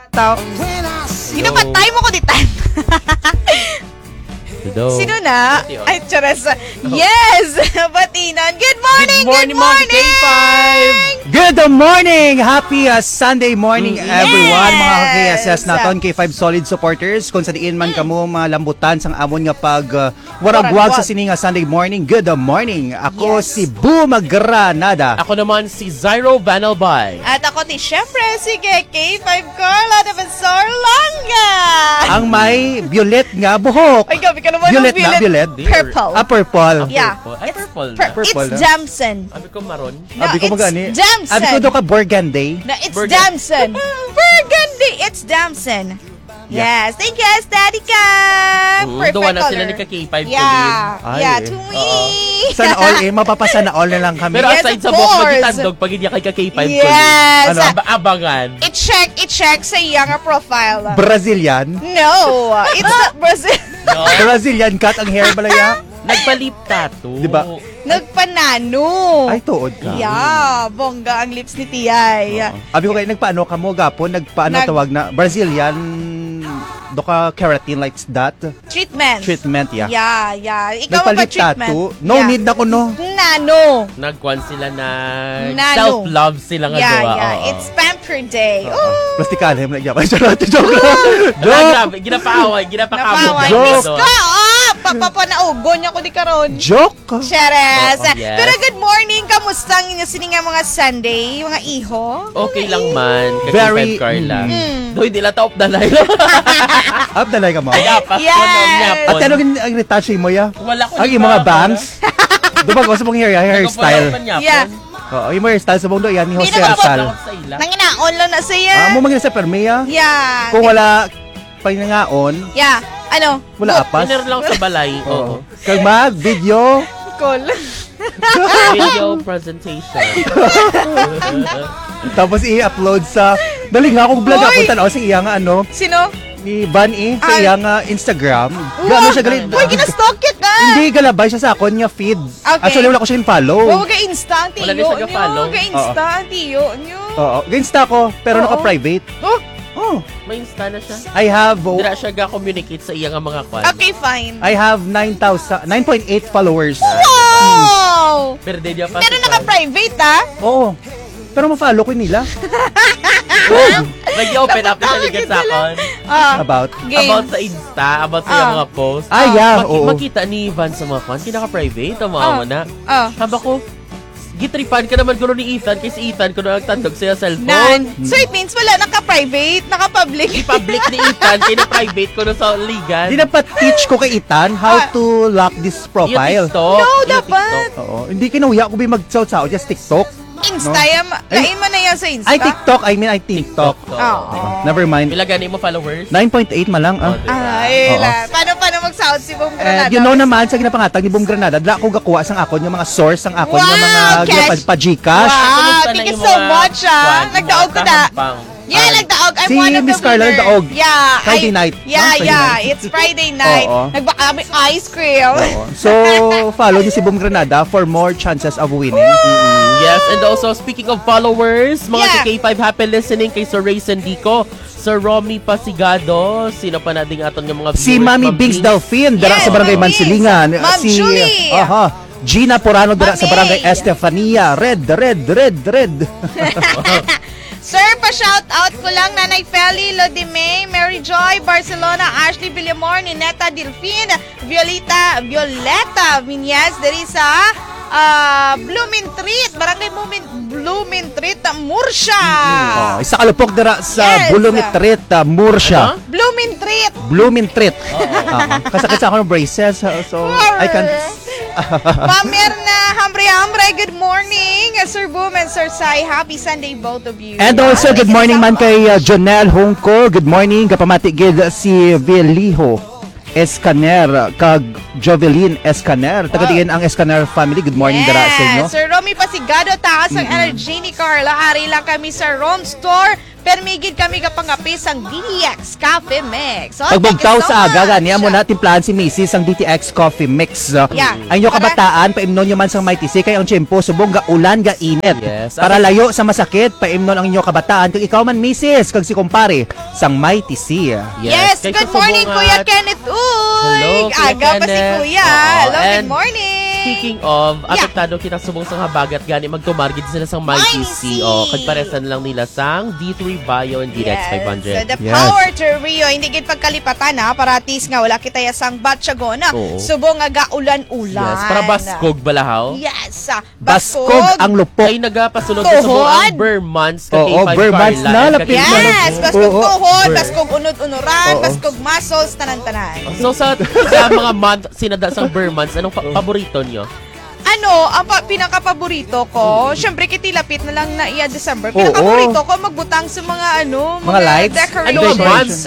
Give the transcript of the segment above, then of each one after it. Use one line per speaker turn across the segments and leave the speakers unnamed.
Tao. Ginapatay mo ko ditan. Sino na? Ay, charas. Yes! Batinan. Good morning!
Good morning, K5!
Good morning! Happy Sunday morning, everyone. Mga KSS naton, K5 solid supporters. Kung sa diin man kamo mga lambutan sang amon nga pag waragwag sa sininga Sunday morning. Good morning. Ako si Boom Granada.
Ako naman si Zyro Vanalbay.
At ako syempre, sige, K5 Carla de Sorlanga.
Ang may violet nga buhok.
Ay, gabi ka naman
Violet
ng
na, violet.
Purple.
Purple.
Yeah.
Ay, purple na.
Purple
It's
na.
Damson.
Abi ko maron.
No,
Abi ko
it's
magani.
Damson.
Abi ko do ka burgundy.
No, it's
Burgundy.
Damson. Burgundy. It's Damson. Yes. Thank you, Daddy Cam. Perfect
Duwa na
color.
sila ni ka-K5
Yeah.
Ay,
Yeah,
eh.
to me.
Sana all mapapasana all na lang kami.
Pero
Yes,
aside
of
sa buhok,
course.
magitandog pag hindi kay ka-K5
Yes.
Ano?
Abangan.
I-check sa younger profile.
Brazilian.
No. It's not Brazil.
No.
Brazilian cut ang hair balaya.
Nagpalip tattoo.
Di ba?
Nagpanano.
Ay, tuod ka.
Yeah, bongga ang lips ni Tiyay.
Abi ko kayo nagpaano ka mo gapon, nagpaano tawag na Brazilian do ka keratin like that
Treatment.
yeah.
Yeah. Ikaw ba
Nagpalit
treatment?
tattoo. No need na ko no.
Nano.
Nagkwan sila na
Nano.
self-love sila nga
Yeah,
gawa.
yeah.
Oo.
It's Pamper Day. Oh.
Plastikan mo nagya. Ay, joke
Joke!
Joke.
Grabe, ginapaaway, ginapakabot.
Napaway.
Joke.
Miss ko. Papapanaugon niya ko di karon.
Joke.
Cheres.
Oo, yes.
Pero good morning. Kamusta ang inyo sininga mga Sunday? Mga iho?
Okay lang man.
Very,
Very, Carla.
Mm.
Doy, di lang taop na lang.
Up na like mo.
Ayapas
Yes.
ko na nyapon.
At ano ang retouch mo ya?
Wala ko
Ang imong mga bangs. Duba ko sa mong hairstyle.
Yeah.
Oo, yung hairstyle sa mong do yan ni Jose
Hindi na
Rizal.
Nanginaon lang na siya.
Mo maging sa permiya.
Yeah.
Kung wala pangangaon,
Yeah. Ano?
wala apas.
Pinner lang sa balay.
Oo.
Oo.
Kag mag video.
Call.
Video presentation.
Tapos i-upload sa dali nga akong vlog
Uy!
ako tanaw sa iya nga ano
Sino?
ni Van sa
Ay.
iya nga Instagram. Gano siya gali.
Uy, ginastalk it na.
Hindi galabay siya sa akon niya feed.
Okay.
Actually wala ko siya in-follow.
Huwag ka instant
Wala din siya ka-follow.
Huwag ka instant nyo.
Oo, ginsta ko pero
Oo.
naka-private.
Oh,
Oh,
May insta na siya.
I have
Dira siya ga-communicate sa iya nga mga kwan.
okay, fine.
I have 9.8 followers.
Wow!
Pero di niya pa.
Pero naka-private, ha?
Oo. Pero ma-follow ko nila.
Nag-open up na siya ligat sa akin.
About.
Game.
About sa Insta, about sa iyang mga post.
Ah, yeah, oo.
Makita ni Ivan sa mga kwan, kinaka-private, ang mga mo na. Haba ko, gitripan ka naman ko ni Ethan, kasi Ethan ko na nagtandog sa cellphone.
None. So it means wala naka-private, naka-public.
I-public ni Ethan, kina-private ko na sa ligan.
Di dapat teach ko kay Ethan how to lock this profile.
TikTok.
No,
Yung
dapat.
TikTok.
Oo. Hindi kinuya ko ba mag-sao-sao just TikTok.
Insta, kain mo na yan sa Insta.
Ay, TikTok. I mean, I TikTok.
Oo.
Never mind.
Ilagani mo followers?
9.8 malang.
Oh, diba?
Ay,
Oo.
paano mag-sound si Bong Granada?
You know naman, sa ginapangatag ni Boom Granada, dala ko gakuha sang akon yung mga source sang akon yung mga
Cash.
pa-Gcash.
Wow,
Kumusta na
thank you
yung
so
mga
much,
kwan,
Nagdaog ko
mga
na.
tahampang?
Yeah, nagdaog. I'm
Si
one of the
Miss Carla
winner.
nagdaog.
Yeah.
Friday night.
Yeah,
Friday
yeah.
night.
It's Friday night.
Oo.
Nagbaka kami ice cream.
So, follow niyo si Boom Granada for more chances of winning.
Yes, and also speaking of followers, mga
Yeah.
K5 happy listening kay Sir Ray Sandico, Sir Romy Pasigado, sino pa nating aton ng mga viewers?
Si Mami
Ma'am
Bings
Bings.
Delphine, dara
Yes,
sa Barangay
Ma'am Bings.
Mansilingan.
Ma'am
Si
Julie.
Gina Porano dara sa
Ma'am
Barangay
May.
Estefania. Red.
Sir, pa-shout out ko lang Nanay Feli, Lodime, Mary Joy, Barcelona, Ashley Villamor, Nineta Delphine, Violeta Vinyas, dari sa Blooming Treat, Barangay Blooming Treat, Murcia.
Isa kalupok dara sa
Yes.
Bulumitrit, Murcia.
Ano?
Blooming Treat.
Kasakit sa ako ng braces. So, I can't...
Mamer na hambre, good morning. Sir Boom and Sir Sai, happy Sunday both of you.
And also, good morning man kay Jonel Hongko. Good morning. Kapamati gid si Veliho Escaner kag Jovelyn Escaner. Tagadiin ang Escaner family. Good morning dara sa inyo.
Sir Romy Pasigado, taas ang energy ni Carla. Ari lang kami sa Ron Store. permigid kami kapangapis ang DTX Coffee Mix. So,
Pagbugtaw
thank you so
sa aga,
much.
ganiya mo na timplahan si Mrs. ang DTX Coffee Mix.
Yeah.
Ang inyo kabataan, paimnon nyo man sang may tisi, kay ang tiyempo, subong ga ulan, ga init.
Yes.
Para layo sa masakit, paimnon ang inyo kabataan. Kag ikaw man, Mrs., kag si kumpare, sang may tisi.
Yes,
Kay
good
Susubong
morning,
at-
Kuya Kenneth. Uy,
Hello, Kuya
aga pa si
Kenneth.
Kuya.
Oo,
Hello,
and
good morning.
Speaking of,
Yeah.
apektado kita subong sang habagat gani magtumargid sila sang Mighty C. O, kagparesan lang nila sang D3 Bio and DX
So
500.
the
Yes.
power to Rio, hindi gid pagkalipatan ha, paratis nga wala kita yasang batsagon na.
Oo.
Subong nga ulan-ulan.
Yes, para baskog balahaw.
Yes,
Baskog ang lupok.
Ay nagapasunod sa subong ang
Tuhod.
Burr months
Oo, Burr months na, lapit na.
Yes, baskog
Oo.
tuhod,
Burr.
baskog unod-unuran,
Oo.
baskog muscles, tanan-tanan.
So sa mga month, sinada sang Burr months, anong paborito nyo?
Ano, ang pinaka-paborito ko, syempre kitilapit na lang na iya December.
Oo.
Pinaka-paborito ko magbutang sa mga
Mga lights?
decorations.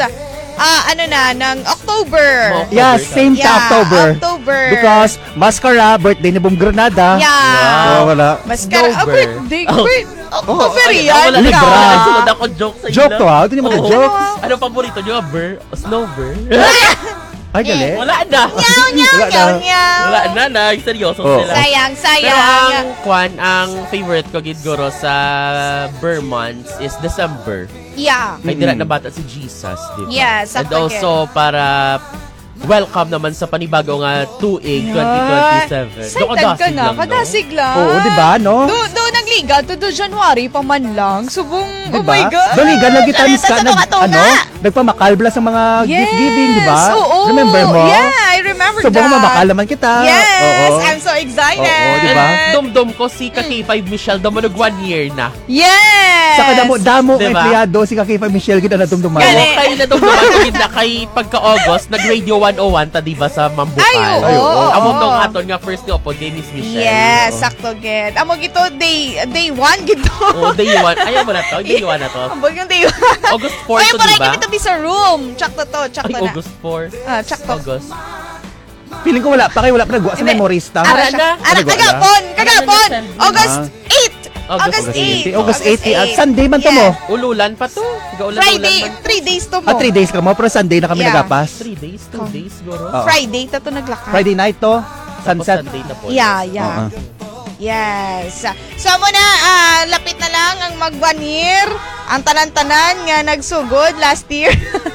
Ng October.
Yeah, same
Yeah,
sa October.
October.
Because mascara, birthday ni Boom Granada.
Yeah.
Oh, wala.
Mascara,
Snowbird.
birthday,
Oh.
October
Ay,
yan.
wala
Libra.
na. Sunod ako joke sa
Joke to, ha? Ito yung mga
Oo.
jokes.
Ano paborito nyo? Burr? Snowbird?
Ay, gali.
Wala na.
Nyaw, nyaw,
Wala
nyaw,
na.
nyaw.
Wala na. Seryoso
Oo.
sila.
Sayang,
Pero
sayang.
ang favorite ko gidgoro sa Burr months is December.
Yeah.
Kay dira na bata si Jesus, di ba?
Yes,
And
sakto
also para welcome naman sa panibago nga tuig 2027.
Excited ka na,
no?
kadasig lang.
Oo, di ba, no?
Do nagliga to do January pa man lang. Subong, oh
Diba?
my God.
Daligan lagi tayo
Salita sa tunga-tunga.
nagpamakalbla sa mga
Yes.
gift-giving, di ba?
Oo.
Remember mo?
Yeah, I remember
So,
that.
baka mamakal naman kita.
Yes,
Oo.
I'm so excited.
Oo, diba?
Dum-dum ko si K5 Michelle damanog 1 year na.
Yes.
Saka damo
Diba?
empleyado si Kakifa Michelle kita na dumduman.
Gali.
Oo, kay na dumduman ko gid na kay pagka-August nag-Radio 101 ta di ba sa Mambukan.
Ay, oo.
Amo tong aton nga first nga po kay Miss Michelle.
Yes,
Oo.
sakto gid. Amo gito day 1 gito.
Oo, day 1. Ayaw mo na to. Day 1 na to.
Ambog yung day 1.
August 4
Ay,
to,
parang
di ba?
kami to be sa room. Chakto to,
Ay,
chakto na.
August 4.
Chakto.
August.
Feeling ko wala pa kayo, wala pa nagwa sa
Hindi.
memorista.
Ara
Ara na.
Ara, kagapon.
Ara na.
August 8.
August
August 8.
August 8. At Sunday man to mo.
Ululan pa to. Gaulan
Friday,
ulan man.
3 days to mo.
3 days ka mo, pero Sunday na kami
Yeah.
nagapas.
3 days, 2 days, guro.
Oo.
Friday, tato naglakad.
Friday night to,
Tapos
sunset.
Sunday na po.
Yeah, yeah.
Oo.
Yes. So muna, lapit na lang ang mag-1 year. Ang tanan-tanan nga nagsugod last year.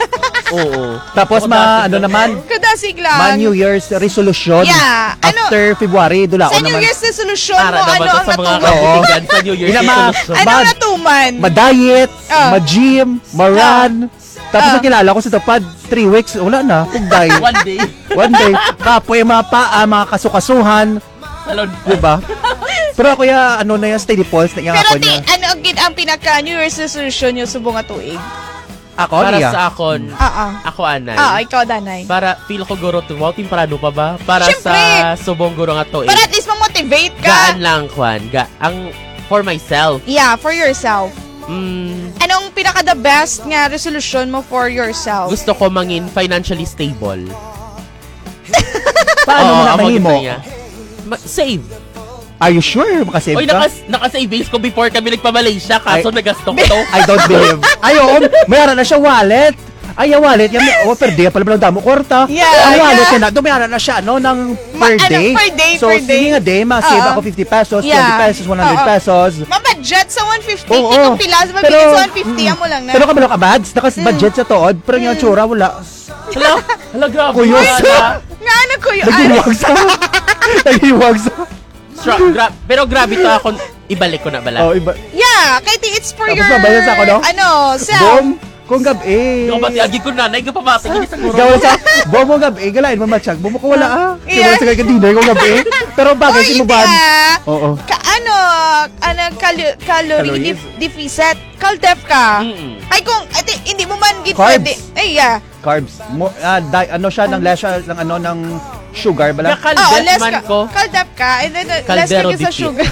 Oo.
Tapos
Ako
ma,
dati
ano
lang.
naman,
Kadasig lang.
ma New Year's resolution.
Yeah, ano-
After February, dula
Sa
ko
New
naman.
Year's resolution
Para
mo,
naman
ano
to
ang
sa mga
natuman?
kabutigan sa New Year's
Ina, ma-
resolution.
Ano
Bad.
ang natuman?
Ma-diet,
Ah.
ma-gym, ma-run. Tapos
Ah.
ang kilala ko sa tapad, 3 weeks, wala na, pugday.
1 day.
One day, kapoy, mga paa, mga kasukasuhan,
Salon.
di ba? Pero ako ya, ano na yan, steady pulse na yung
Pero
ako
di,
niya.
ano ang pinaka New Year's resolution nyo subong nga tuig?
Ako,
Para
niya.
sa akon, ako anay.
Ikaw danay.
Para feel ko guro to, wow, timprano pa ba? Para
Siyempre.
sa subong guro nga to.
Para at least ma-motivate ka.
Gaan lang, Juan. Ang for myself.
Yeah, for yourself.
Mm,
Anong pinaka the best nga resolution mo for yourself?
gusto ko mangin financially stable.
Paano mo na
amo
mahimo?
gito niya. Save.
Are you sure makasave
Oy,
ka?
naka-savings ko before kami nagpa-Malaysia. Kaso
Ay.
nagasto ko to.
I don't believe. Ayo, mayroon na siya wallet. Ay, yung wallet, yan, per day, pala damo kwarta.
Yeah,
ang wallet
yeah.
niya na, dumayara na siya, no, ng per
Ano,
day.
per day,
So,
per day.
sige nga day, ma-save
Oo.
ako 50 pesos,
Yeah.
20 pesos, 100
Oo.
pesos.
Ma-budget sa 150.
Oo.
Kung pilas, mabigyan sa 150. Amo lang na.
Pero kabalo ka, bads, budget sa tood, pero yung tsura, wala.
Hala, grabe.
Kuyos.
Wala.
Nga ano ko yun?
Naghiwag sa. Naghiwag sa.
Pero grabe to ako. Ibalik ko na bala.
Oh, iba.
Yeah, kaya it's for
Tapos
your...
mabayad sa ako, no?
Ano, self.
Bom, kung gabi.
Yung pati agi ko nanay, kapamasa gini sa guro.
Gawin sa, bom mo gabi, galain mo matsyag. Bom mo ko wala ah.
Yeah.
Kaya sa kaya dinner kung gabi. Pero bagay,
Oy,
sinuban.
hindi
Oo.
Calorie
Calories?
deficit. Caldef ka.
Mm-mm.
Ay, kung, hindi mo man git
Carbs.
pwede. Ay, yeah.
Carbs. Ano siya, ng less siya, ng ano, ng sugar bala.
Nakaldet
less
man
ka.
ko.
Caldef ka. And then, less
Caldero
ka sa
defeat.
sugar.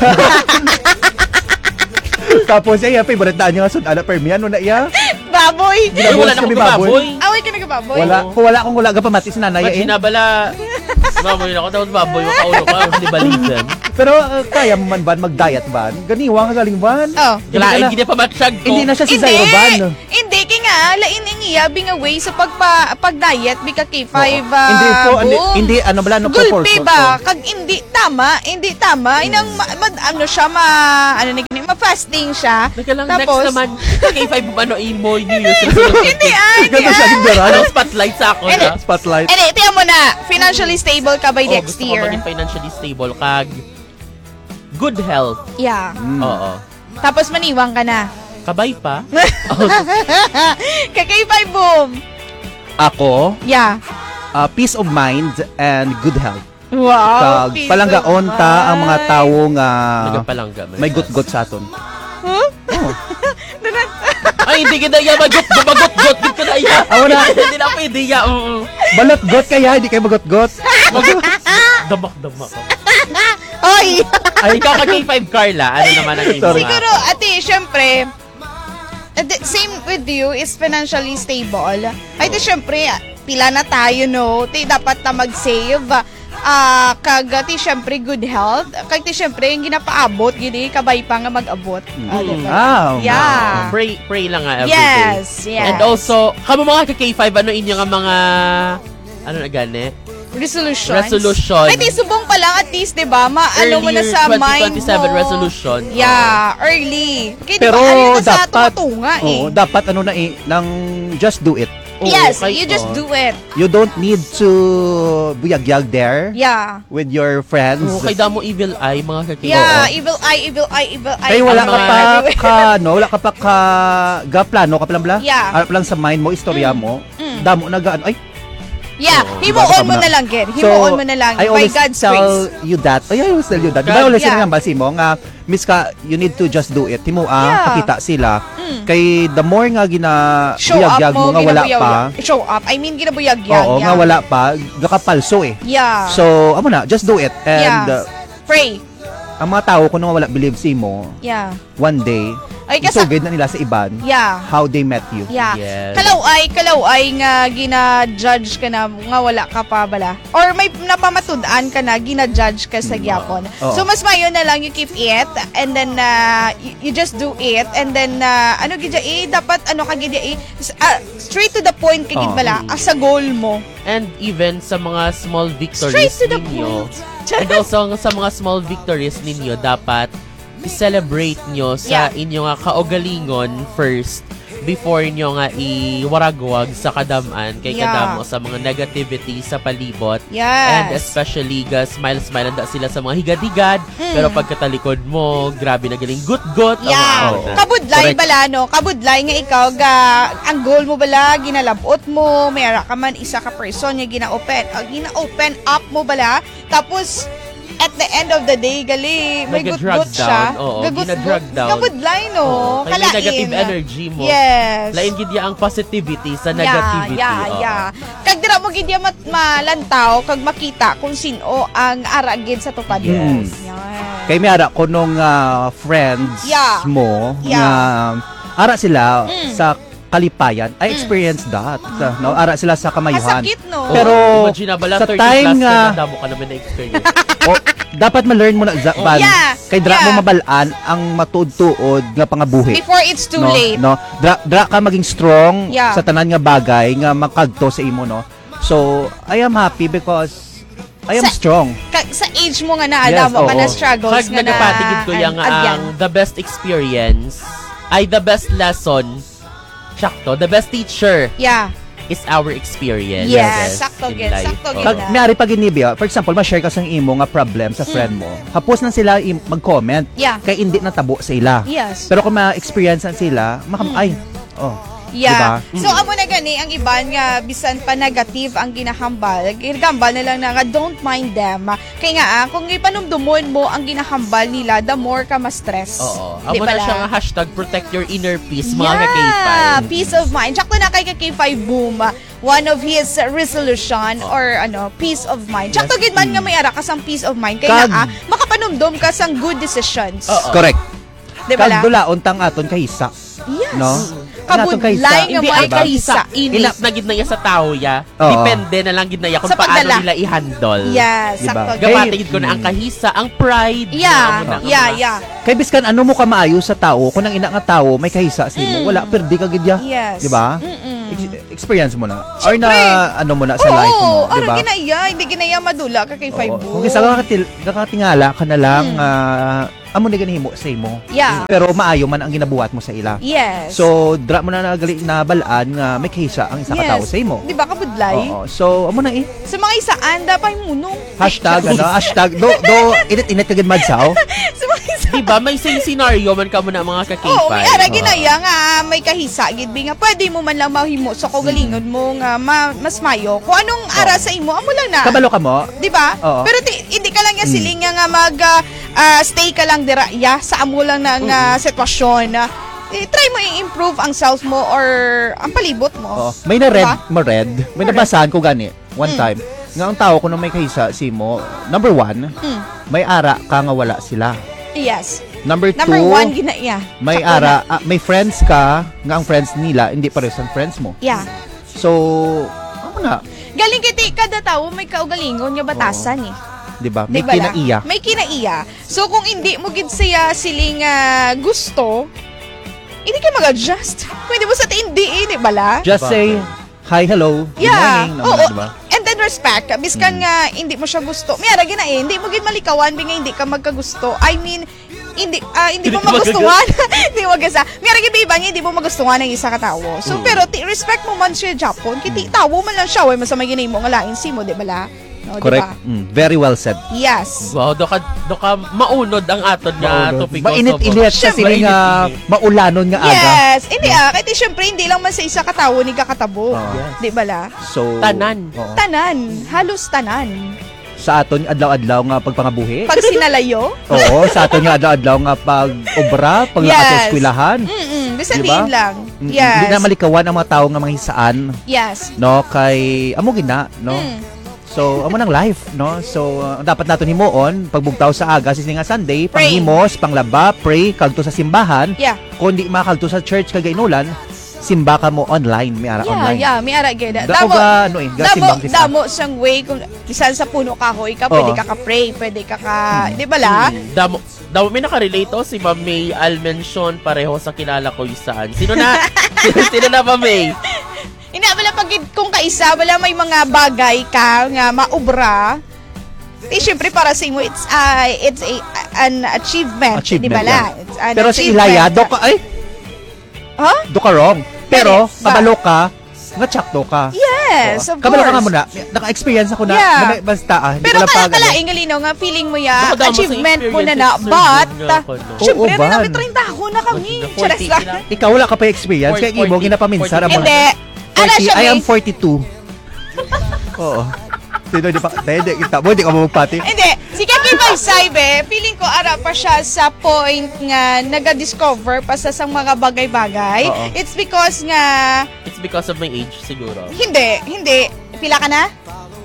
Tapos iya, favorite na niya nga sud, ala per mi, ano na iya?
Baboy.
Ay, wala na
kami
akong baboy.
Away ka nagababoy.
Wala, kung wala ka pamati si nanay
Ba't
eh.
sinabala? Baboy na ako, tapos baboy, makaulo ka, hindi balikan.
Pero kaya mo man ban mag-diet ban? Ganiwang ka galing ban?
Oh.
Hindi na pa matsyag ko.
Hindi na siya si Zyro ban.
Hindi, kaya nga, lain niya, being away sa pag-diet, bika K5,
Hindi po, hindi, ano ba lang,
gulpi ba? Kag hindi tama. Inang, ano siya, ma-fasting siya.
Teka lang,
Tapos,
next naman, K5 ano, emo, New Year's resolution.
Hindi
Ganda siya higdaran.
Ano, spotlight sa ako na.
Spotlight.
Tingnan mo na, financially stable ka by next
Gusto ko
year.
maging financially stable, kag good health.
Yeah.
Oo.
Tapos maniwang ka na.
Kabay pa.
K5 boom.
Ako,
Yeah.
peace of mind and good health.
Wow.
Kag palanggaon ta ang mga tawong
Nagapalangga.
may gut-gut sa aton.
Huh?
Ay, hindi kita iya magot-got. Hindi ko na iya.
Awa na.
Hindi na pwede iya.
Balot-got kaya, hindi kayo magot-got.
Damak-damak.
Oy!
Ay, ikaw ka K5, Carla. Ano naman ang imo?
Siguro, ate, syempre, same with you is financially stable. Ay, di syempre, pila na tayo, no? Di dapat na mag-save. Kagati, syempre, good health. Kagati, syempre, yung ginapaabot, gini, kabay pa nga mag-abot. Diba? Yeah.
Pray lang nga every day.
Yes.
And also, kamo mga ka-K5, ano inyo nga mga, ano na gani? Resolution.
Ay, di, subong pa lang at least, diba? Ano mo na sa mind mo.
2027 resolution.
Yeah, early. Okay,
Pero
diba, ano na sa
dapat,
tumatunga eh.
dapat ano na nang just do it.
Yes,
okay,
you just do it.
You don't need to buyagyag there
Yeah.
with your friends.
Kay damo evil eye, mga ka-K5.
Yeah, evil eye.
Kaya wala
Ang
ka
mga-
pa wala ka pa plano ka pa lang bla?
Yeah.
Ano pa lang sa mind mo, istorya mo. Damo na gaan. Ay,
Yeah,
Oo,
himuon mo na lang, Ken. Himuon mo na lang.
I
By
always
God's
tell
grace.
you that. I always tell you that. Diba
God,
always
yeah.
nga basi mo nga, miss ka, you need to just do it. Himo
Yeah.
pakita sila. Kay the more nga
Show up
buyagyag
mo,
mo nga wala pa.
Show up. I mean, ginabuyagyag.
Oo, nga wala pa, gakapalso eh.
Yeah.
So, amo na, just do it. And
Yeah. Pray.
ang mga tao kung nga wala believe si mo,
Yeah.
one day,
Ay, kasi,
isugid na nila sa iban
yeah.
how they met you.
Yeah.
Yes.
Kalaw-ay nga gina-judge ka na nga wala ka pa bala. Or may napamatud-an ka na, gina-judge ka sa gyapon.
Oo.
So, mas mayo na lang you keep it and then you just do it and then ano gidya dapat ano ka gidya straight to the point ka gid
Oo.
bala sa goal mo.
And even sa mga small victories
Straight to the
ninyo.
point.
And also sa mga small victories ninyo, dapat i-celebrate nyo sa inyo nga kaugalingon first before nyo nga iwaragwag sa kadaman kay
Yeah.
kadamo sa mga negativity sa palibot.
Yes.
And especially smile anda sila sa mga higad-higad pero pagkatalikod mo, grabe na galing gut-gut.
Yeah.
Oo.
Kabudlay
Correct.
bala, no? Kabudlay nga ikaw, ang goal mo bala, ginalabot mo, mayara ka man, isa ka person nga gina-open up mo bala, tapos, at the end of the day, gali, may
Nag-drag
gut-gut siya.
down. Oo,
Gagut-gut.
gina-drag down.
Kabudlay, no?
Oo, kaya may
Kalain.
negative energy mo.
Yes.
Lain gid ang positivity sa negativity. Oo.
Yeah. Kag dira mo gid malantaw kag makita kung sino ang aragid sa tupad.
Yes.
Yan.
Kay may ara ko nung friends
Yeah.
mo
Yeah.
nga ara sila sa kalipayan. I experienced that. No, ara sila sa kamayuhan.
Masakit, no?
Pero
imagine na bala,
sa
30
time
plus
nga-
ka na, damo ka naman na experience.
o, dapat ma-learn mo na Ban.
Yeah.
Kay dra
Yeah.
mo mabalaan ang matuod-tuod nga pangabuhi.
Before it's too
no,
late.
No, dra ka maging strong
Yeah.
sa tanan nga bagay nga makagto sa imo, no. So, I am happy because I am strong.
Sa age mo nga na, mo ka na
oo.
struggles
Kag
nga na.
nagapatigid ko yang
adyan.
ang the best experience ay the best lesson. Sakto, the best teacher
Yeah.
is our experience.
Yes, sakto
in
gid,
life.
sakto
Oo.
gid.
Kag may pag inibya, for example, ma-share ka sa imo nga problem sa friend mo. Hapos na sila mag-comment.
Yeah.
Kay hindi natabo sa ila.
Yes.
Pero kung ma-experience sila, ay,
Yeah.
diba?
So, amo na gani, ang iban nga, bisan pa negative ang ginahambal, ginahambal na lang na nga, don't mind them. Kaya nga, kung ipanumdumon mo ang ginahambal nila, the more ka ma-stress.
Oo.
Di
Amo
ba
na siya
lang?
nga hashtag protect your inner peace, mga
Yeah,
ka-K5.
peace of mind. Tsaka na kay K5 Boom, one of his resolution or peace of mind. Tsaka gid man nga may ara ka sang peace of mind. Kaya
Kag-
makapanumdum ka sang good decisions.
Oo.
Correct.
Di ba lang?
Kag dulaon tang aton kahisa.
Yes.
No?
makabudlay nga
Hindi
mo
ang
ay kahisa.
inis na gid na iya sa tao ya.
Oo.
Depende na lang gid na iya kung
Sa pagdala.
paano nila i-handle.
Yes,
Diba?
sakto.
Gamatigid ko na ang kahisa, ang pride.
Yeah,
na amo na nga
yeah,
mga-
yeah.
Kay biskan ano mo ka maayo sa tao, kung nang ina nga tao may kahisa sa imo, wala perdi ka gid ya.
Yes.
Di ba? Experience mo na. Or
Siyempre.
na ano mo na sa life mo, di ba?
Hindi ginaya madula ka kay Five
Kung isa kakatingala ka na lang, amo na ganihimo sa imo.
Yeah.
Pero maayo man ang ginabuhat mo sa ila.
Yes.
So, dra mo na nagali na balaan nga may kahisa ang isa ka tao sa imo.
Di ba kabudlay?
Oo. So, amo na
Sa mga isaan, dapat munong.
Hashtag, do, init kagad madsaw.
Sa mga isaan.
Diba, may scenario man ka mo na mga kakipay.
Oo, may ara ginaya nga may kahisa gid nga pwede mo man lang mahimo sa kaugalingon mo nga mas mayo. Kung anong ara sa imo, amo lang na.
Kabalo ka mo?
Di ba?
Oo.
Pero hindi ka lang nga siling nga mag stay ka lang dira ya sa amo lang na nga sitwasyon. Try mo i-improve ang self mo or ang palibot mo.
Oo. May na-read,
Diba?
may nabasahan ko gani, one time. Nga ang tao ko nung may kahisa si mo, number 1, may ara ka nga wala sila.
Yes.
Number 2,
Number 1 ginaya.
may
Sakto
ara, may friends ka, nga ang friends nila, hindi pares ang friends mo.
na. Yeah.
So, ano na,
Galing kiti kada tao may kaugalingon nga batasan eh.
di ba? May
Diba la?
kinaiya.
May kinaiya. So kung hindi mo gid siya siling gusto, hindi ka mag-adjust. Kung hindi mo sa tindi di ba la?
Just say, hi, hello, good
Yeah.
morning.
Oo.
Di ba?
And then respect. Biskan nga hindi mo siya gusto. Miyara gina hindi mo gid malikawan binga hindi ka magkagusto. I mean, hindi mo magustuhan. Hindi mo gasa. Miyara gid iba nga hindi mo magustuhan ng isa ka tawo. So pero respect mo man siya Japon. Kiti tawo man lang siya way masama ginay mo nga lain si mo, di ba la? No,
Correct.
Diba?
Very well said.
Yes.
Wow, do ka maunod ang aton nga topic.
Mainit-init sa sila nga maulanon nga aga.
Yes. Hindi kahit syempre hindi lang man sa isa ka tawo ni kakatabo.
Yes.
Di ba la?
So,
Tanan.
oo.
Tanan, halos tanan.
Sa aton adlaw-adlaw nga pagpangabuhi.
Pag sinalayo,
Oo, sa aton nga adlaw-adlaw nga pag-obra, paglakas sa eskwelahan.
bisan
Diba?
diin lang.
Hindi
Yes.
na malikawan ang mga tao nga mga hisaan,
Yes.
no, kay amo gina, no. So, amo nang life, no. So, dapat naton himuon pagbugtaw sa aga sa nga Sunday,
Pray.
panghimos, panglaba, pray kagto sa simbahan.
Yeah.
Kung di makagto sa church kag inulan, simba ka mo online, may ara online.
May ara geda.
Dako ga ano simbang kisa.
Damo sang way kung bisan sa puno kahoy ka, pwede
Oo.
ka ka-pray, pwede ka di ba la?
Damo may nakarelate to si Ma'am May Al mention pareho sa kilala ko isaan. Sino na? Sino na Ma'am May?
Hindi, wala pag kung kaisa, wala may mga bagay ka nga maubra. Syempre para sa imo, it's an achievement. Di ba la?
yeah.
It's an
Pero si
achievement.
Ilaya, do ka, ay,
Huh?
do ka wrong. Pero,
Ba?
kabalo ka, nga tsakto ka.
Yes, of
Kabalo
course.
ka nga muna. Naka-experience ako na,
Yeah.
basta, hindi
Pero
ko lang pag-
kalaing galinaw nga, feeling mo ya,
Baka damo sa
achievement mo na na,
experience,
but,
sir, nga ako, no?
syempre,
Oo,
rin
ban.
namin 30 ako na kami.
40
Charas lang.
sila.
Ikaw wala ka pa experience, kaya imo
40,
ginapaminsan
40.
ang mga
Hindi. Ara
40,
siya,
I am
May.
42. Oo. Sino di pa? Hindi kita mo, di ka magpati.
Hindi. Si Kaki Baysaybe, feeling ko ara pa siya sa point nga naga-discover pa sa mga bagay-bagay.
Oo.
It's because nga,
It's because of my age siguro.
hindi. Pila ka na?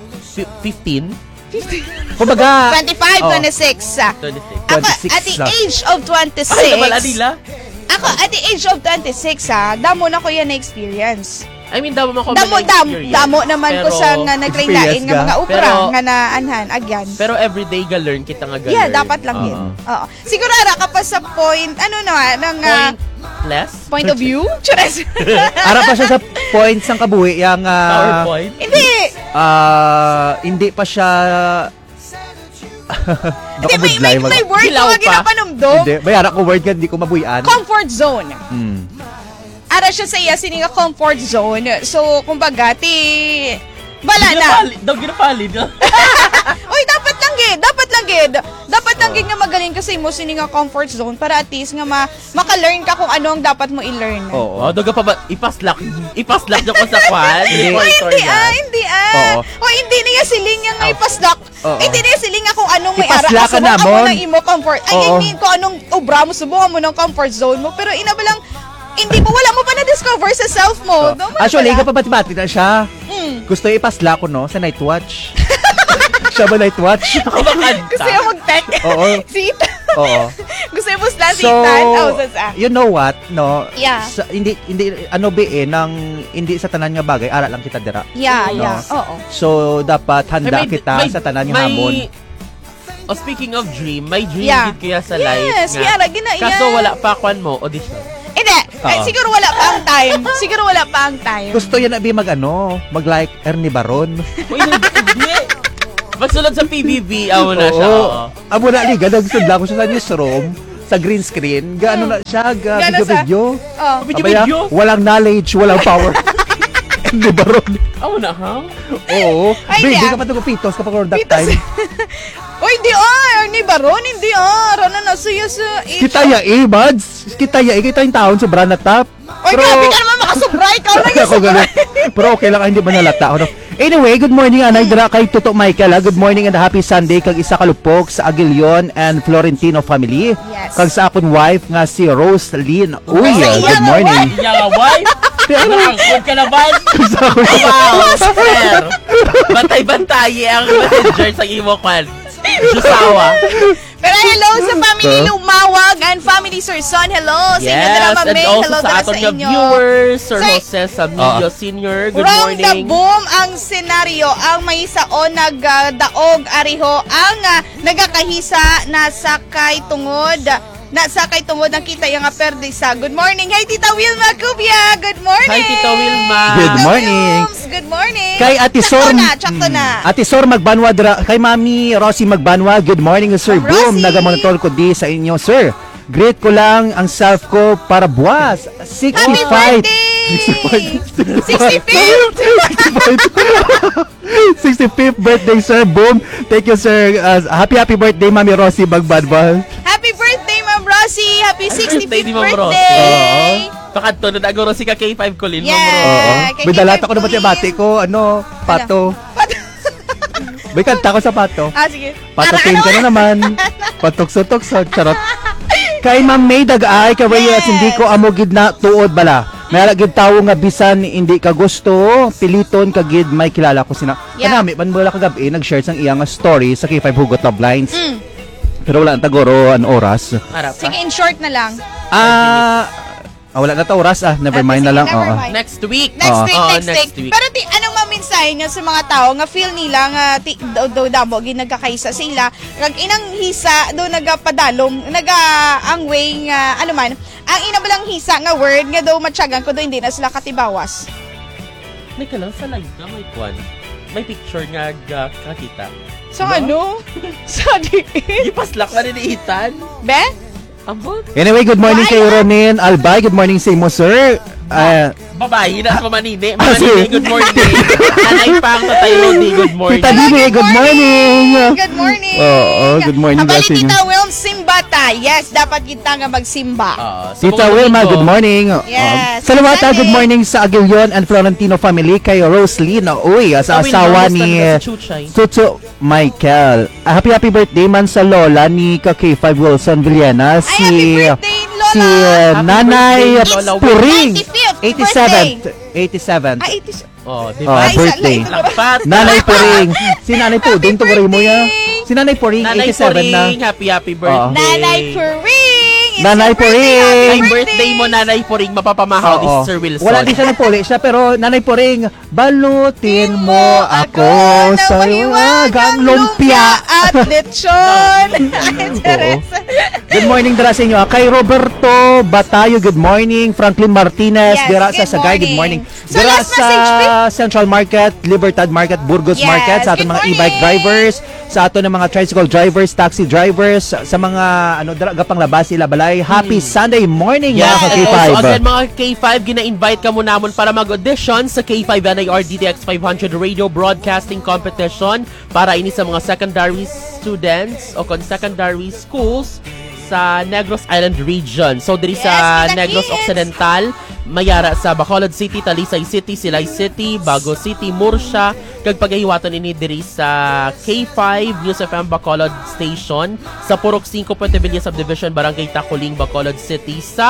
15?
Kumbaga,
25,
Oo.
26.
26.
Ako,
26
at the
na.
age of 26.
Ay, nabala nila?
Ako, at the age of 26, damo na ko yan na experience.
I mean, damo ako
Damo naman ko sa nga naglain-lain nga mga upra
Pero-
nga naanhan agyan.
Pero everyday ga-learn kita nga ga-learn.
Yeah, dapat lang yun. Oo. Siguro ara ka pa sa point, ano na, ng
Point
point of view? Charas.
ara pa siya sa points ng kabuhi, yung,
PowerPoint.
Hindi.
hindi pa siya,
Hindi, may word ko
Hilaw
nga
pa.
ginapanumdum.
Hindi, may ara ko word ka, hindi ko mabuhian.
Comfort zone.
Hmm.
Ara siya sa iya, sini nga comfort zone. So, kumbaga, bala na.
Ginapalid.
Uy, dapat lang gid. Dapat lang gid nga magaling kasi mo sini nga comfort zone para at least nga maka-learn ka kung ano ang dapat mo i-learn.
Oo.
Oh, doga pa ba? Ipaslak niyo ko sa kwan.
Hindi.
Hindi.
Oo.
O hindi niya siling yung may pasdak.
Oo.
Hindi niya siling nga kung anong may
Ipasla ka
subukan mo
namon.
ng imo comfort. I
Oo.
mean, kung anong obra mo, subukan mo ng comfort zone mo. Pero inabalang, hindi mo, wala mo pa na-discover sa self mo. No,
Actually,
wala.
kapapati-bati na siya. Gusto ipasla ko, no, sa night watch. Siya ba night watch?
Ako ba kanta?
Gusto yung mag-tech.
Oo.
Si
Oo.
Gusto mo sila
So,
sitan? Sa.
you know what, no?
Yeah.
Hindi ano nang hindi sa tanan nga bagay, ara lang kita dira.
Yeah,
No.
yeah. Oo.
So dapat handa
May-
kita
may-
sa tanan nga hamon.
Oh, speaking of dream, may dream
Yeah.
gid kaya sa life
Yes,
nga.
kaya gina yan.
Kaso wala pa kwan mo audition.
Hindi. Ay,
Oo.
siguro wala pa ang time. Siguro wala pa ang time.
Gusto yan abi mag-like Ernie Baron.
Uy, hindi. Magsulod sa PBB, amo na siya. Oo.
Amo na liga nagsudla ko siya sa newsroom sa green screen. Gaano na siya,
Gaano sa-
video.
Oh.
Video?
Walang knowledge, walang power. Ernie Baron.
Amo na, ha?
Oo.
Ay,
Baby,
di,
ka pa ito pitos kapag that
Pitos.
time.
Uy, di Ernie Baron, hindi Rana na suya sa
Kita ya Mads. Kita ya kita yung taon sa brand na top.
Uy, grabe ka naman makasubray. Ikaw lang yung
Ako ganun. Pero okay lang, hindi ba nalata ako. Anyway, good morning anay dira kay Toto Michael. Good morning and happy Sunday kag isa kalupok sa Aguilion and Florentino family.
Yes.
Kag sa akong wife nga si Rose Lynn. Uy,
Sa iya
good
nga,
morning.
Iya nga, wife. Nakangkod ka na ba?
Sa akong
Wow, sir. Bantay-bantayi ang manager sa imo kwan. Jusawa.
Pero hello sa family Lumawag and family Sir Son. Hello. Sa inyo
Yes,
dala,
and
May.
also
Hello
sa
dala
aton
sa
nga
inyo.
viewers, Sir
Say-
Jose Samilio Sr. Good
From
morning.
the boom ang senaryo ang may saon nagdaog ariho ang nagakahisa na sakay tungod nakita yung perdisa. Good morning. Hi Tita Wilma Cubia. Good morning.
Hi, Tita Wilma.
Good
Tita
morning.
Wilms, Good morning.
Kay Ate Sor.
Tsakto na.
Ate Sor Magbanwa dira. Kay Mami Rosie Magbanwa. Good morning, Sir
Ma'am
Boom.
Rosie.
Nagamonitor ko di sa inyo, sir. Great ko lang ang self ko para buwas. 65.
Happy birthday! 65th!
65th birthday, Sir Boom. Thank you, sir. Happy birthday, Mami Rosie Magbanwa.
Happy birthday, Ma'am Rosie! Happy 65th
birthday ni Ma'am
birthday!
Pakadto na agoro si ka K5 Colin,
Yeah.
Ma'am Ro.
Oo.
kay
May dalata
Kay
ko na ba bati ko? Ano? Pato. May kanta ko sa pato.
Sige.
Patatin ka na naman. Patukso-tukso. Charot. Kay Ma'am May Dagay, kay
Yes.
hindi ko amo gid na tuod bala. May gid tawo nga bisan hindi ka gusto, piliton ka gid may kilala ko sina.
Yeah.
Kanami man mula kagabi nag-share sang iyang story sa K5 Hugot Love Lines.
Mm.
Pero wala na tagoro an oras.
Harap pa.
Sige, in short na lang.
Wala na ta oras never mind na
Sige,
lang.
never
Oo.
mind.
Next week.
Next
Oo.
week,
Oo,
next week. Pero anong maminsahe nyo sa mga tao nga feel nila nga damo ginagkakaisa sila kag inang hisa do nagapadalom ang way nga ano man ang ina balang hisa nga word nga daw matyagan ko do hindi na sila katibawas.
May ka lang sa live ka, may kwan. May picture nga kakita.
So
Diba?
ano? Sa di
Ipaslak ka rin ni Ethan.
Be?
Ambot.
Anyway, good morning kay Ronin Albay. Good morning sa imo, sir.
Babae na sa Mamanini.
Ah, sige.
Mamanini, good morning. Anay pang tatay Lodi, good morning.
Tita Bibi, good morning.
Good morning.
Oo, good morning
Abali,
daw sa inyo.
Tita Wilm, simba ta. Yes, dapat kita nga magsimba.
Tita Wilma, good morning.
Yes.
Salamata,
Sunday.
good morning sa Aguilion and Florentino family kay Roslyn. Uy, sa asawa ni Tuto Michael. Happy birthday man sa lola ni K5 Wilson Villena.
Ay, happy birthday, Lola.
Si
Happy
Nanay
birthday, Lola.
Puring.
95th
87th. 87th.
Ay, it is...
Oh, di
Oh,
ba?
Ay, isa
birthday.
lang.
Lakpat.
Nanay Puring. Si Nanay Puding,
Happy
tugurin mo ya.
birthday.
Si Nanay Puring,
Nanay
87 na.
Puring, happy birthday.
Nanay Puring! It's
Nanay
your birthday,
Puring.
Ay, birthday mo, Nanay Puring, mapapamahaw ni
Oo.
Sir Wilson.
Wala din siya nagpuli siya, pero Nanay Puring, balutin mo ako sa iwagang lumpia.
at lechon.
Oo. Good morning dira sa inyo. Kay Roberto Batayo, good morning. Franklin Martinez,
Yes,
dira sa
good
Sagay, good
morning.
morning.
So,
Dira
last
sa
message,
Central Market, Libertad Market, Burgos
Yes,
Market, sa ating
good
mga
morning.
e-bike drivers, sa ating mga tricycle drivers, taxi drivers, sa mga dira gapang labas sila balay. Happy Sunday morning
Yes,
mga
and
ka-K5.
also again mga K5, gina-invite ka mo namon para mag-audition sa K5 NIR DTX 500 Radio Broadcasting Competition para ini sa mga secondary students o secondary schools sa Negros Island Region. So, diri
Yes,
sa
kita
Negros
kids.
Occidental, mayara sa Bacolod City, Talisay City, Silay City, Bago City, Murcia, kag pagahiwaton ini diri sa K5 News FM Bacolod Station sa Purok 5 Puente Villa Subdivision, Barangay Taculing, Bacolod City sa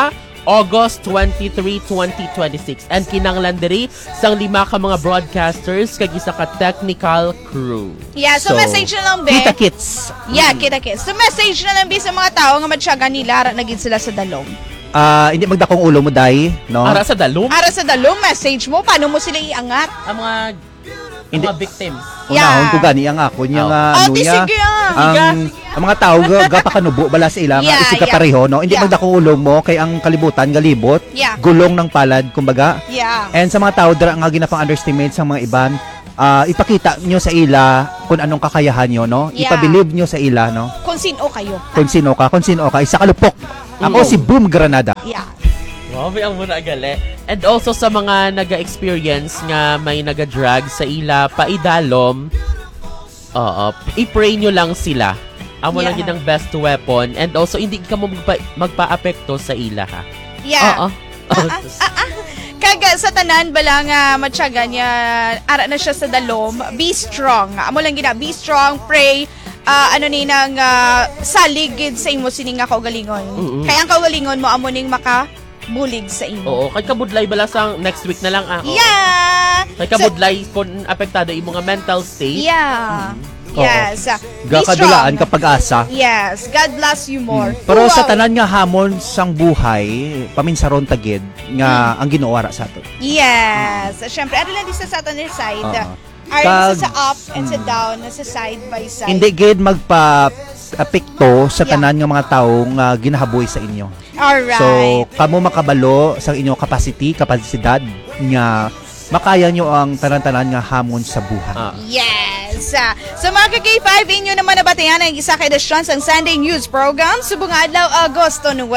August 23, 2026. And kinanglan diri sang 5 ka mga broadcasters kag isa ka technical crew.
Yeah, so message na lang, be.
Kita kits.
Yeah, kita-kits. So message na lang, be, sa mga tao nga matsyaga nila, ara na gid sila sa dalom.
Hindi magdakong ulo mo, Day, no?
Ara sa dalom,
Ara sa dalom, message mo, paano mo sila iangat?
ang mga
Hindi.
mga victims.
Unahon ko gani ang ako niya nga
Oh,
ano
di
niya.
sige,
Ang mga tao gapakanubo bala sa ila nga
Yeah,
isig ka
yeah.
pareho, no? Hindi
Yeah.
magdakong ulo mo kay ang kalibutan galibot.
Yeah.
Gulong ng palad kumbaga.
Yeah.
And sa mga tao dira nga ginapang underestimate sa mga iban, ipakita nyo sa ila kung anong kakayahan nyo, no?
Yeah.
Ipabilib nyo sa ila, no?
Kung sino kayo.
Kung sino ka, isa kalupok. Ako si Boom Granada.
Yeah.
Grabe ang muna gali. And also sa mga naga-experience nga may naga-drag sa ila paidalom, i-pray nyo lang sila. Amo lang
Yeah.
yun ang best weapon. And also hindi ka mo magpa-apekto sa ila, ha?
Yeah.
Oo.
Kaga sa tanan bala nga matsyaga niya, ara na siya sa dalom, be strong. Amo lang gina, be strong, pray. Nang saligid sa imo sining nga kaugalingon.
Mm-mm.
Kaya ang kaugalingon mo amo ning makabulig sa imo.
Oo, kay kabudlay bala sang next week na lang, ah. Oo.
Yeah.
Kay kabudlay kung apektado yung mga mental state.
Yeah.
Oo.
Yes. Be
Gakadulaan
strong.
kapag asa.
Yes. God bless you more.
Pero
Wow.
sa tanan nga hamon sang buhay, paminsaron tagid nga ang Ginoo ara sa ato.
Yes. Siyempre, ano lang din sa other side.
Oo.
Are sa up and sa down, sa side by side.
Hindi gid magpa-apekto sa
Yeah.
tanan nga mga tawo nga ginahaboy sa inyo.
Alright.
So, kamo makabalo sa inyong kapasidad nga makaya nyo ang tanan-tanan nga hamon sa buhay.
Yes. So mga ka-K5, inyo naman nabatayan ang isa ka edisyon sa Sunday News Program subong adlaw Agosto 9,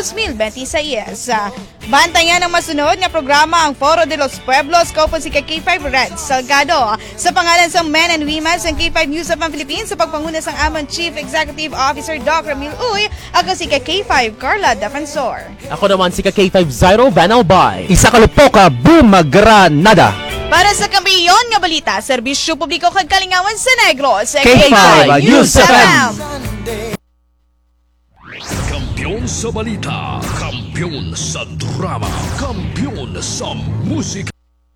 2026. Bantayan ang masunod nga programa ang Foro de los Pueblos kaupo si ka-K5 Red Salgado. Sa pangalan sa men and women sa K5 News of ang Philippines sa pagpanguna sang amon Chief Executive Officer Dr. Ramil Uy, ako si ka-K5 Carla Defensor.
Ako naman si K5 Zyro Banalbay.
Isa kalupok ka, Boom Granada!
Para sa kampiyon nga balita, serbisyo publiko kag kalingawan sa Negros, sa
K5 News FM.
Kampiyon sa balita, kampiyon sa drama, kampiyon sa musika.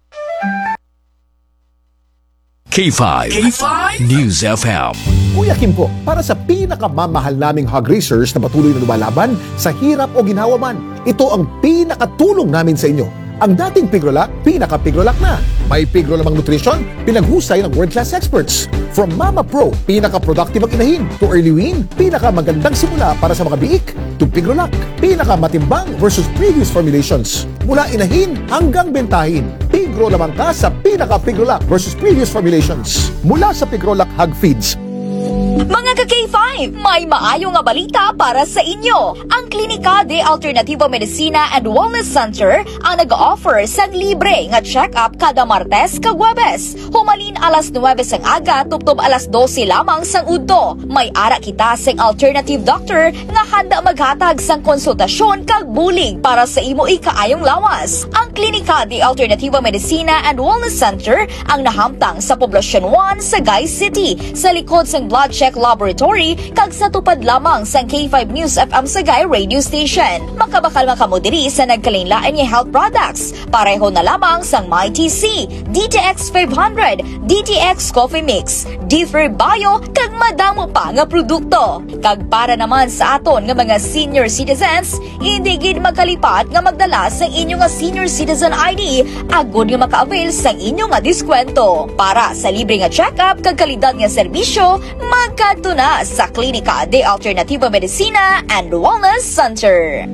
K5 News FM.
Kuya Kim po, para sa pinakamamahal naming hog racers na patuloy na lumalaban sa hirap o ginhawa man, ito ang pinakatulong namin sa inyo. Ang dating Pigrolac, pinaka-Pigrolac na. May Pigro lamang nutrition, pinaghusay ng world-class experts. From Mama Pro, pinaka-productive ang inahin. To Early Win, pinaka-magandang simula para sa mga biik. To Pigrolac, pinaka-matimbang versus previous formulations. Mula inahin hanggang bentahin, Pigro lamang ka sa pinaka-Pigrolac versus previous formulations. Mula sa Pigrolac Hog Feeds,
Mga ka-K5, may maayo nga balita para sa inyo. Ang Klinika de Alternativo Medicina and Wellness Center ang nag-offer sa libre nga check-up kada Martes kag Huwebes. Humalin alas 9 sang aga tubtob alas 12 lamang sang udto. May ara kita sang alternative doctor nga handa maghatag sang konsultasyon kag bulig para sa imo ikaayong lawas. Ang Klinika de Alternativo Medicina and Wellness Center ang nahamtang sa Poblacion 1 sa Sagay City sa likod sang Blood Check Laboratory kag sa tupad lamang sang K5 News FM Sagay Radio Station. Makabakal makamo diri sa nagkalain-lain nga health products. Pareho na lamang sang MyTC, DTX 500, DTX Coffee Mix, Differ Bio kag madamo pa nga produkto. Kag para naman sa aton nga mga senior citizens, hindi gid magkalipat nga magdala sa inyo nga senior citizen ID agud nga maka-avail sa inyo nga diskwento. Para sa libre nga check-up kag kalidad nga serbisyo, magkadto na sa Klinika de Alternativo Medicina and Wellness Center.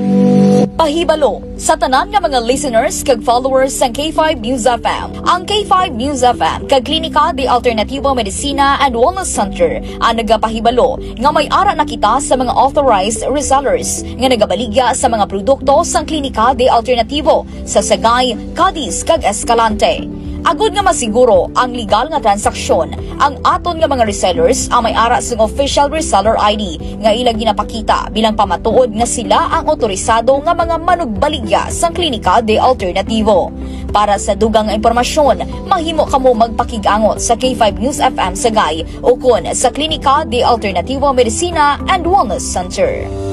Pahibalo sa tanan nga mga listeners kag followers sang K5 News FM. Ang K5 News FM kag Klinika de Alternativo Medicina and Wellness Center ang nagapahibalo nga may ara na kita sa mga authorized resellers nga nagabaligya sa mga produkto sang Klinika de Alternativo sa Sagay, Cadiz kag Escalante. Agud nga masiguro ang legal nga transaksyon, ang aton nga mga resellers ang may ara sa official reseller ID nga ilang ginapakita bilang pamatuod nga sila ang otorisado nga mga manugbaligya sa Klinika de Alternativo. Para sa dugang nga impormasyon, mahimo kamo magpakigangot sa K5 News FM Sagay o kun sa Klinika de Alternativo Medicina and Wellness Center.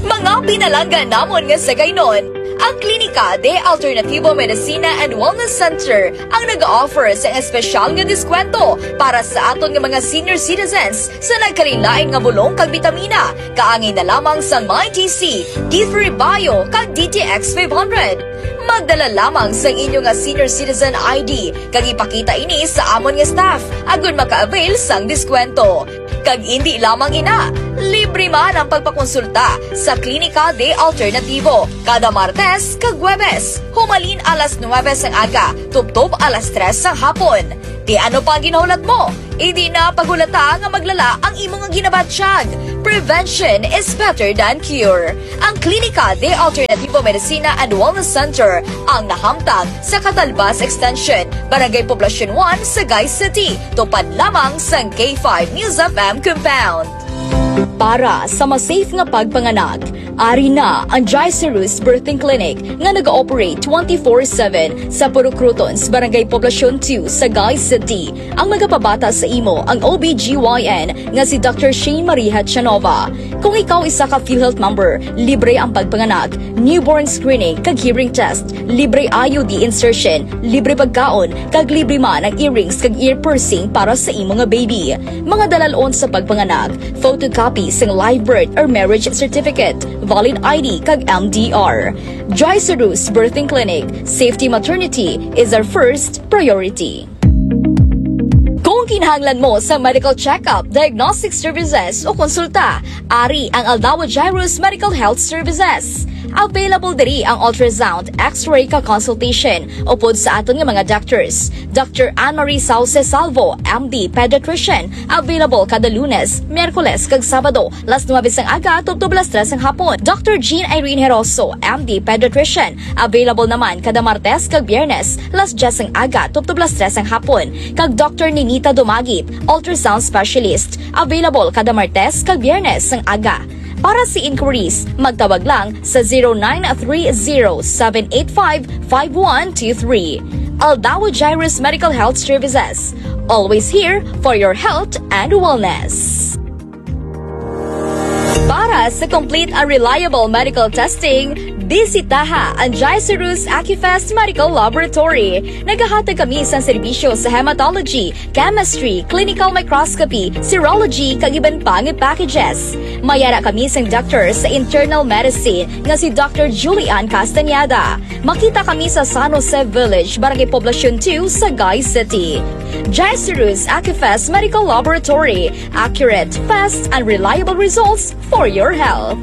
Mga pinalanggan namon nga sa gaynon, ang Klinika de Alternativo Medicina and Wellness Center ang nag-offer sa espesyal nga diskwento para sa aton nga mga senior citizens sa nagkarilain nga bulong kag bitamina, kaangin na lamang sa MyTC, D3 Bio kag DTX 500. Magdala lamang sa inyo nga senior citizen ID kag ipakita ini sa amon nga staff agon maka-avail sang diskwento. Kag hindi lamang ina, libre man ang pagpakonsulta sa Klinika de Alternativo kada Martes kag Huwebes, humalin alas 9 sang aga, tubtob alas 3 sang hapon. Di ano pa ginaulat mo? Idi na pagulata nga maglala ang imong ginabatsyag. Prevention is better than cure. Ang Klinika de Alternativo Medicina and Wellness Center ang nahamtag sa Catalbas Extension, Barangay Poblacion 1, Sagay City. Tupad lamang sa K5 News FM Compound. Para sa mas-safe nga pagpanganak, ari na ang Jaiserus Birthing Clinic nga nag-ooperate 24/7 sa Purucrutons, Barangay Poblacion 2, Sagay City. Ang magapabata sa imo ang OBGYN nga si Dr. Shane Maria Chanova. Kung ikaw isa ka PhilHealth member, libre ang pagpanganak, newborn screening kag hearing test, libre IUD insertion, libre pagkaon, kag libre man ang earrings kag ear piercing para sa imo nga baby. Mga dalalon sa pagpanganak, photocopy sang live birth or marriage certificate, valid ID kag MDR. Jaiserus Birthing Clinic, safety maternity is our first priority. Kung kinahanglan mo sa medical check-up, diagnostic services o konsulta, ari ang Aldao Jairus Medical Health Services. Available diri ang ultrasound, x-ray ka consultation upod sa aton nga mga doctors. Dr. Anne-Marie Sauce Salvo, MD, Pediatrician, available kada Lunes, Miyerkules kag Sabado, las 9 sang aga tubtob las 3 sang hapon. Dr. Jean Irene Heroso, MD, Pediatrician, available naman kada Martes kag Biyernes, las 10 sang aga tubtob las 3 sang hapon. Kag Dr. Ninita Dumagit, ultrasound specialist, available kada Martes kag Biyernes sang aga. Para sa inquiries, magtawag lang sa 0930-785-5123. Aldao Jairus Medical Health Services. Always here for your health and wellness. Para sa complete and reliable medical testing, bisitaha ang Jaiserus Acufest Medical Laboratory. Naghahatag kami sa serbisyo sa hematology, chemistry, clinical microscopy, serology, kag iban pang packages. Mayara kami sa doctor sa internal medicine nga si Dr. Julian Castañeda. Makita kami sa San Jose Village, Barangay Poblacion 2, Sagay City. Jaiserus Acufest Medical Laboratory. Accurate, fast, and reliable results for your health.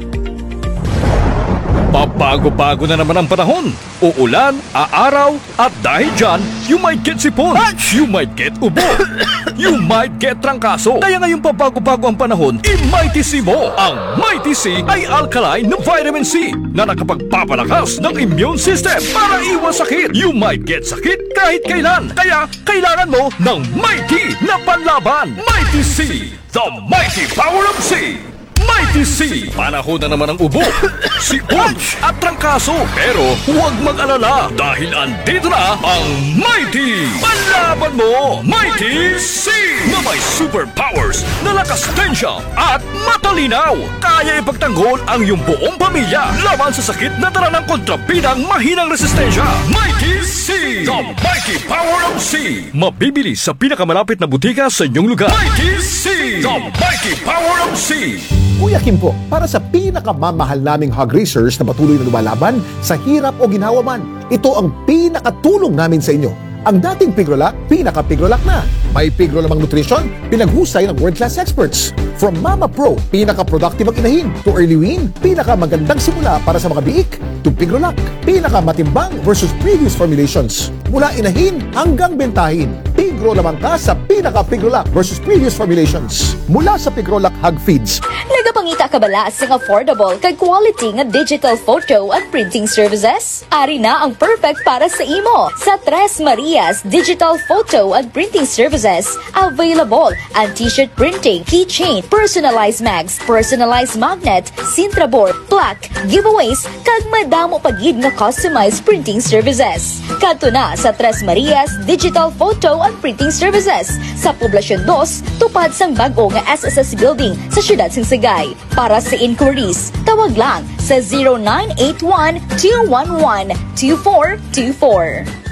Pabago-bago na naman ang panahon. Uulan, aaraw, at dahil dyan, you might get sipon, you might get ubo, you might get trangkaso. Kaya ngayong pabago-bago ang panahon, i-MyTC mo. Ang MyTC ay alkaline na vitamin C na nakapagpapalakas ng immune system para iwas sakit. You might get sakit kahit kailan. Kaya kailangan mo ng Mighty na panlaban. MyTC, the mighty power of C. MyTC, panahon na naman ang ubo, sipon at trangkaso. Pero huwag mag-alala dahil andito na ang Mighty! Panlaban mo, MyTC! Na may superpowers na lakas tensya at matalinaw. Kaya ipagtanggol ang iyong buong pamilya laban sa sakit na dala ng kontrabidang mahinang resistensya. MyTC! The mighty power of C! Mabibili sa pinakamalapit na butika sa inyong lugar. MyTC! The mighty power of C!
Kuya Kim po, para sa pinakamamahal naming hog racers na patuloy na lumalaban sa hirap o ginhawa man, ito ang pinakatulong namin sa inyo. Ang dating Pigrolac, pinaka-Pigrolac na. May Pigro lamang nutrition, pinaghusay ng world-class experts. From Mama Pro, pinaka-productive ang inahin, to Early Wean, pinaka-magandang simula para sa mga biik, to Pigrolac, pinaka-matimbang versus previous formulations. Mula inahin hanggang bentahin, Pigro lamang ka sa pinaka-Pigrolac versus previous formulations. Mula sa Pigrolac Hog Feeds.
Nagapangita ka bala sa affordable kag quality nga digital photo at printing services? Ari na ang perfect para sa imo. Sa Tres Marias Digital Photo and Printing Services, available ang t-shirt printing, keychain, personalized mags, personalized magnet, Sintra board, plaque, giveaways, kag madamo pagid nga customized printing services. Kadto na sa Tres Marias Digital Photo and Printing printing services. Sa Poblasyon 2, tupad sang bag-o nga SSS building sa siyudad sing Sagay. Para sa inquiries, tawag lang sa 0981-211-2424.